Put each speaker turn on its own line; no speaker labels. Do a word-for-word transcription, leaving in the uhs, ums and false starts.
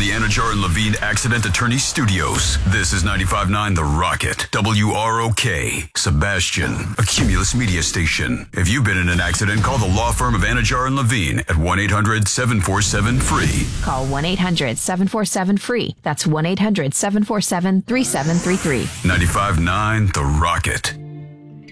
the Anajar and Levine Accident Attorney Studios. This is ninety-five point nine The Rocket, W R O K, Sebastian, a Cumulus media station. If you've been in an accident, call the law firm of Anajar and Levine at one eight hundred seven four seven free.
Call one eight hundred seven four seven free. That's one eight hundred seven four seven three seven three three.
ninety-five point nine The Rocket.